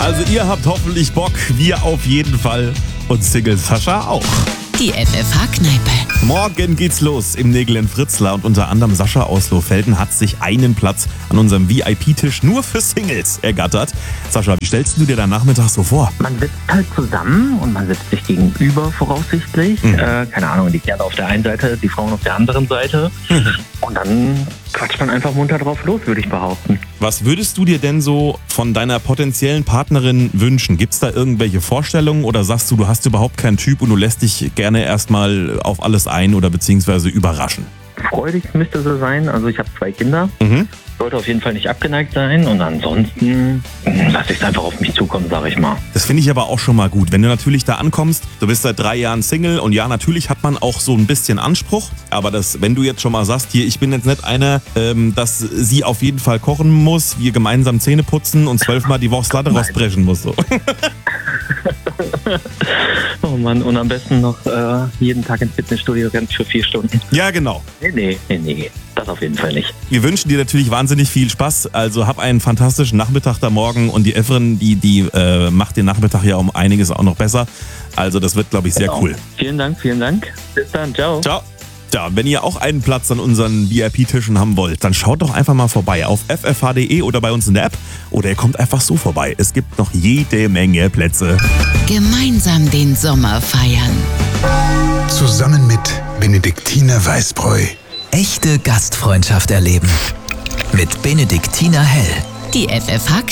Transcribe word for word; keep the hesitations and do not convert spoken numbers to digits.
Also ihr habt hoffentlich Bock, wir auf jeden Fall und Single Sascha auch. Die F F H-Kneipe. Morgen geht's los im Nägel in Fritzlar und unter anderem Sascha aus Lohfelden hat sich einen Platz an unserem V I P-Tisch nur für Singles ergattert. Sascha, wie stellst du dir deinen Nachmittag so vor? Man sitzt halt zusammen und man sitzt sich gegenüber voraussichtlich. Mhm. Äh, keine Ahnung, die Kerle auf der einen Seite, die Frauen auf der anderen Seite. Mhm. Und dann quatscht man einfach munter drauf los, würde ich behaupten. Was würdest du dir denn so von deiner potenziellen Partnerin wünschen? Gibt's da irgendwelche Vorstellungen oder sagst du, du hast überhaupt keinen Typ und du lässt dich gerne erstmal auf alles ein oder beziehungsweise überraschen? Freudig müsste sie sein. Also ich habe zwei Kinder. Mhm. Sollte auf jeden Fall nicht abgeneigt sein und ansonsten lasse ich es einfach auf mich zukommen, sage ich mal. Das finde ich aber auch schon mal gut. Wenn du natürlich da ankommst, du bist seit drei Jahren Single und ja, natürlich hat man auch so ein bisschen Anspruch, aber das, wenn du jetzt schon mal sagst, hier, ich bin jetzt nicht einer, ähm, dass sie auf jeden Fall kochen muss, wir gemeinsam Zähne putzen und zwölfmal die Woche Slatte rausbrechen muss. So. Oh Mann, und am besten noch äh, jeden Tag ins Fitnessstudio rennt für vier Stunden. Ja, genau. Nee, nee, nee, nee, das auf jeden Fall nicht. Wir wünschen dir natürlich wahnsinnig viel Spaß, also hab einen fantastischen Nachmittag da morgen und die Efren, die, die äh, macht den Nachmittag ja um einiges auch noch besser. Also das wird, glaube ich, sehr genau. cool. Vielen Dank, vielen Dank. Bis dann, ciao. Ciao. Ja, wenn ihr auch einen Platz an unseren V I P-Tischen haben wollt, dann schaut doch einfach mal vorbei auf f f h punkt d e oder bei uns in der App. Oder ihr kommt einfach so vorbei. Es gibt noch jede Menge Plätze. Gemeinsam den Sommer feiern. Zusammen mit Benediktiner Weißbräu. Echte Gastfreundschaft erleben. Mit Benediktiner Hell. Die F F H